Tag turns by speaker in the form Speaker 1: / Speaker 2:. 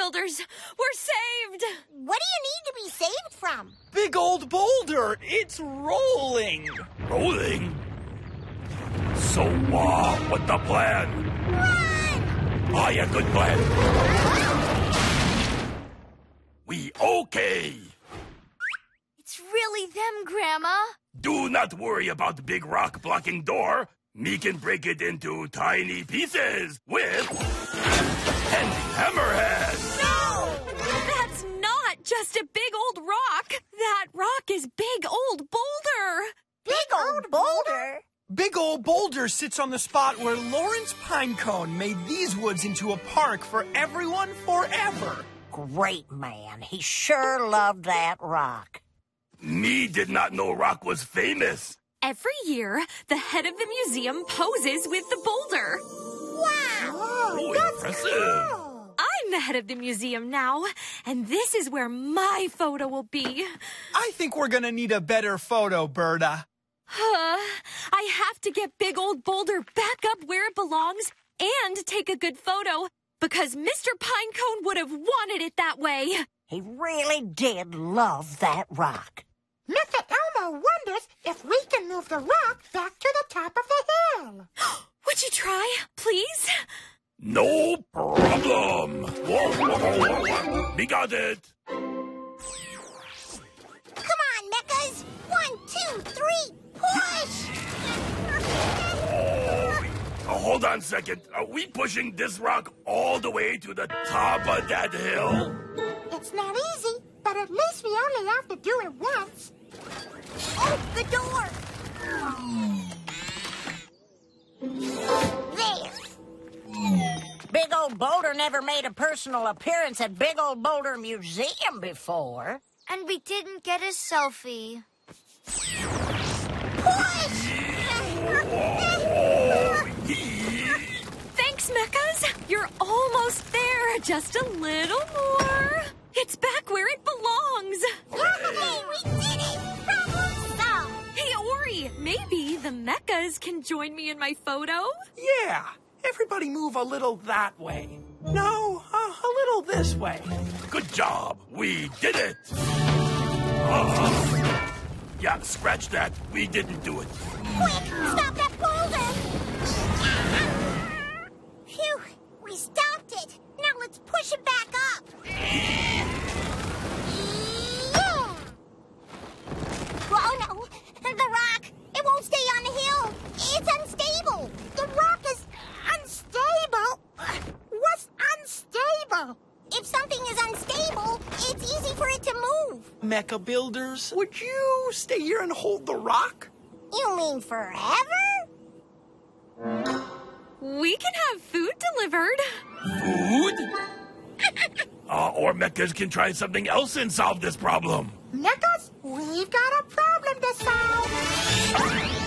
Speaker 1: Builders. We're saved.
Speaker 2: What do you need to be saved from?
Speaker 3: Big old boulder. It's rolling.
Speaker 4: Rolling? So, what's the plan?
Speaker 2: Run!
Speaker 4: Oh, yeah, good plan. We okay.
Speaker 1: It's really them, Grandma.
Speaker 4: Do not worry about the big rock blocking door. Me can break it into tiny pieces with Handy Hammerhead.
Speaker 1: No! That's not just a big old rock. That rock is Big Old Boulder.
Speaker 2: Big old boulder?
Speaker 3: Big old boulder sits on the spot where Lawrence Pinecone made these woods into a park for everyone forever.
Speaker 5: Great man. He sure loved that rock.
Speaker 4: Me did not know rock was famous.
Speaker 1: Every year, the head of the museum poses with the boulder.
Speaker 2: Wow!
Speaker 4: Oh, impressive.
Speaker 2: Cool.
Speaker 1: I'm the head of the museum now, and this is where my photo will be.
Speaker 3: I think we're gonna need a better photo, Berta.
Speaker 1: I have to get Big Old Boulder back up where it belongs and take a good photo because Mr. Pinecone would have wanted it that way.
Speaker 5: He really did love that rock.
Speaker 6: Mr. Elmo wonders if we can move the rock back to the top of the hill.
Speaker 1: Would you try, please?
Speaker 4: No problem. Whoa, whoa, whoa, whoa. We got it.
Speaker 2: Come on, Mechas! 1, 2, 3, push!
Speaker 4: Hold on a second. Are we pushing this rock all the way to the top of that hill?
Speaker 6: It's not easy, but at least we only have to do it once.
Speaker 2: Oh, the door! There!
Speaker 5: Big Old Boulder never made a personal appearance at Big Old Boulder Museum before.
Speaker 2: And we didn't get a selfie.
Speaker 1: Thanks, Mechas. You're almost there. Just a little more. It's back where it belongs.
Speaker 2: Yay, we did it! Problem solved!
Speaker 1: Hey, Ori, maybe the Mechas can join me in my photo?
Speaker 3: Yeah, everybody move a little that way. No, a little this way.
Speaker 4: Good job. We did it. Yeah, scratch that. We didn't do it.
Speaker 2: Quick, stop that boulder! Phew, we stopped it. Now let's push it back up. Yeah! Oh no, the rock! It won't stay on the hill. It's unstable.
Speaker 6: The rock is unstable. What's unstable?
Speaker 2: If something is unstable, it's easy for it to move.
Speaker 3: Mecha Builders, would you stay here and hold the rock?
Speaker 2: You mean forever?
Speaker 1: We can have food delivered.
Speaker 4: Food? Or Mechas can try something else and solve this problem.
Speaker 6: Mechas, we've got a problem to solve.